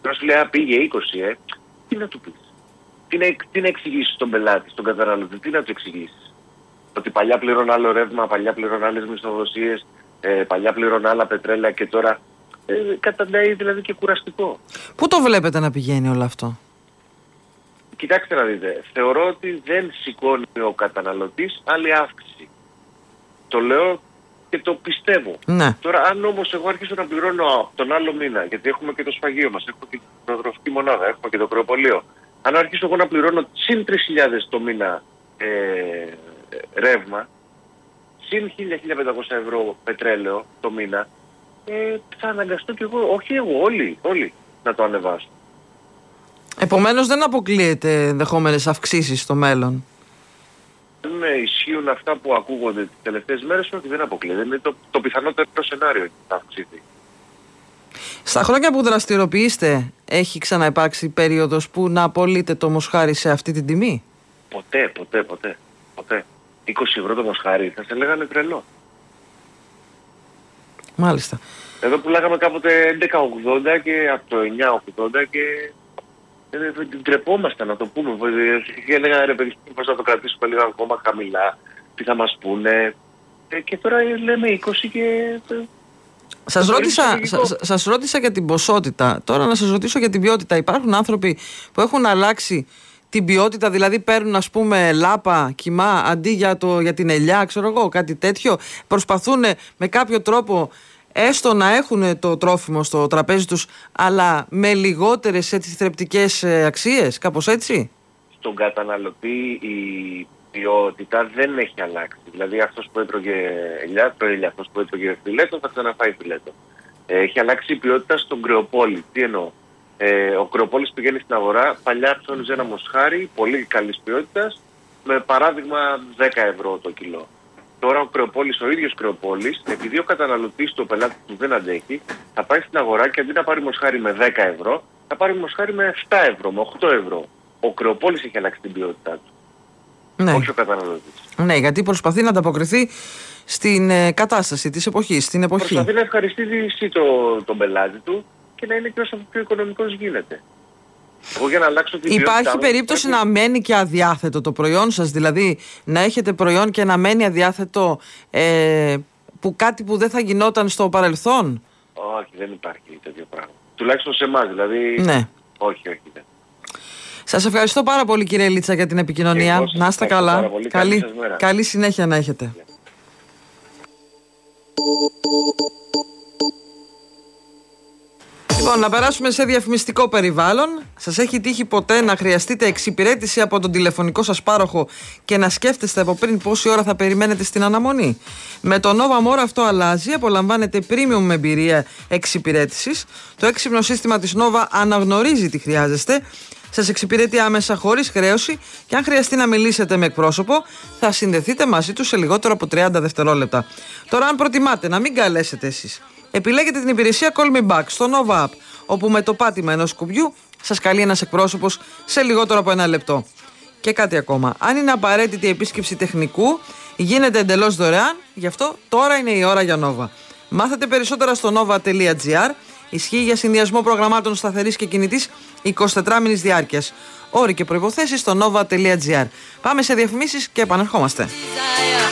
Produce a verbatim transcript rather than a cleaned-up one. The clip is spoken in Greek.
Τώρα σου λέει, α, πήγε είκοσι, ε. Τι να του πεις. Τι να, τι να εξηγήσεις στον πελάτη, στον καταναλωτή, τι να του εξηγήσεις. Ότι παλιά πληρώνω άλλο ρεύμα, παλιά πληρώνω άλλες μισθοδοσίες, ε, παλιά πληρώνω άλλα πετρέλαια και τώρα ε, καταντάει δηλαδή και κουραστικό. Πού το βλέπετε να πηγαίνει όλο αυτό? Κοιτάξτε να δείτε, θεωρώ ότι δεν σηκώνει ο καταναλωτής άλλη αύξηση. Το λέω και το πιστεύω. Ναι. Τώρα αν όμως εγώ αρχίσω να πληρώνω τον άλλο μήνα, γιατί έχουμε και το σφαγείο μας, έχουμε και την προδροφική μονάδα, έχουμε και το κρεοπολείο. Αν αρχίσω εγώ να πληρώνω συν τρεις χιλιάδες το μήνα ε, ρεύμα, συν χίλια με χίλια πεντακόσια ευρώ πετρέλαιο το μήνα, ε, θα αναγκαστώ κι εγώ, όχι εγώ, όλοι, όλοι να το ανεβάσω. Επομένως δεν αποκλείεται ενδεχόμενες αυξήσεις στο μέλλον. Ναι, ισχύουν αυτά που ακούγονται τις τελευταίες μέρες, ότι δεν αποκλείεται. Είναι το, το πιθανότερο σενάριο ότι θα αυξηθεί. Στα χρόνια που δραστηριοποιείστε, έχει ξαναυπάρξει περίοδος που να απολύτε το μοσχάρι σε αυτή την τιμή? Ποτέ, ποτέ, ποτέ. ποτέ. είκοσι ευρώ το μοσχάρι, θα σε λέγανε τρελό. Μάλιστα. Εδώ πουλάγαμε κάποτε έντεκα ογδόντα και από το εννιά ογδόντα και την τρεπόμασταν να το πούμε. Και έλεγα ρε παιδί, πώς θα το κρατήσουμε λίγο ακόμα χαμηλά, τι θα μας πούνε. Ε, και τώρα λέμε είκοσι και... Σας ρώτησα, σας, σας ρώτησα για την ποσότητα. Τώρα να σας ρωτήσω για την ποιότητα. Υπάρχουν άνθρωποι που έχουν αλλάξει την ποιότητα, δηλαδή παίρνουν ας πούμε λάπα, κιμά αντί για, το, για την ελιά, ξέρω εγώ, κάτι τέτοιο. Προσπαθούν με κάποιο τρόπο έστω να έχουν το τρόφιμο στο τραπέζι τους, αλλά με λιγότερες έτσι θρεπτικές αξίες, κάπως έτσι. Στον καταναλωτή η ποιότητα δεν έχει αλλάξει. Δηλαδή αυτός που έτρωγε ελιά, τρώει, αυτός που έτρωγε φιλέτο θα ξαναφάει φιλέτο. Ε, έχει αλλάξει η ποιότητα στον κρεοπόλη. Τι εννοώ. Ε, ο κρεοπόλης πηγαίνει στην αγορά, παλιά ψώνιζε ένα μοσχάρι πολύ καλής ποιότητας, με παράδειγμα δέκα ευρώ το κιλό. Τώρα ο κρεοπόλης, ο ίδιος κρεοπόλης, επειδή ο καταναλωτής του, ο πελάτης του δεν αντέχει, θα πάει στην αγορά και αντί να πάρει μοσχάρι με δέκα ευρώ, θα πάρει μοσχάρι με επτά ευρώ, με οκτώ ευρώ. Ο κρεοπόλης έχει αλλάξει την ποιότητά του. Ναι. Όχι ο καταναλωτής. Ναι, γιατί προσπαθεί να ανταποκριθεί στην ε, κατάσταση της εποχής, στην εποχή. Προσπαθεί να ευχαριστήσει το, τον πελάτη του και να είναι και όσο πιο οικονομικός γίνεται. Εγώ για να αλλάξω την Υπάρχει περίπτωση πρέπει... να μένει και αδιάθετο το προϊόν σας, δηλαδή να έχετε προϊόν και να μένει αδιάθετο ε, που κάτι που δεν θα γινόταν στο παρελθόν? Όχι, δεν υπάρχει τέτοιο πράγμα. Τουλάχιστον σε εμάς, δηλαδή. Ναι. Όχι, όχι. Δεν. Σας ευχαριστώ πάρα πολύ κύριε Λίτσα για την επικοινωνία. Εγώ, να είστε καλά. Καλή, καλή, καλή συνέχεια να έχετε. Yeah. Λοιπόν, να περάσουμε σε διαφημιστικό περιβάλλον. Σας έχει τύχει ποτέ να χρειαστείτε εξυπηρέτηση από τον τηλεφωνικό σας πάροχο και να σκέφτεστε από πριν πόση ώρα θα περιμένετε στην αναμονή? Με το Nova More αυτό αλλάζει. Απολαμβάνετε premium εμπειρία εξυπηρέτησης. Το έξυπνο σύστημα της Nova αναγνωρίζει τι χρειάζεστε. Σας εξυπηρετεί άμεσα χωρίς χρέωση και αν χρειαστεί να μιλήσετε με εκπρόσωπο, θα συνδεθείτε μαζί του σε λιγότερο από τριάντα δευτερόλεπτα. Τώρα, αν προτιμάτε να μην καλέσετε εσείς, επιλέγετε την υπηρεσία Call Me Back στο Nova App, όπου με το πάτημα ενός κουμπιού σας καλεί ένας εκπρόσωπος σε λιγότερο από ένα λεπτό. Και κάτι ακόμα. Αν είναι απαραίτητη η επίσκεψη τεχνικού, γίνεται εντελώς δωρεάν, γι' αυτό τώρα είναι η ώρα για Nova. Μάθετε περισσότερα στο nova τελεία gr. Ισχύει για συνδυασμό προγραμμάτων σταθερής και κινητής εικοσιτετράμηνης διάρκειας. Όροι και προϋποθέσεις στο nova τελεία gr. Πάμε σε διαφημίσεις και επανερχόμαστε.